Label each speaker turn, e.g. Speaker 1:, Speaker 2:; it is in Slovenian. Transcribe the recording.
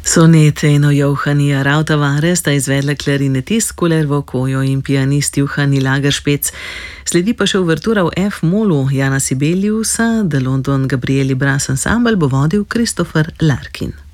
Speaker 1: Sonete in Johannija Rautavaare sta izvedla klarinetist Kullervo Kojo in pianist Juhani Lageršpec. Sledi pa še uvertura v F-molu Jana Sibeliusa, The London Gabrieli Brass Ensemble bo vodil Christopher Larkin.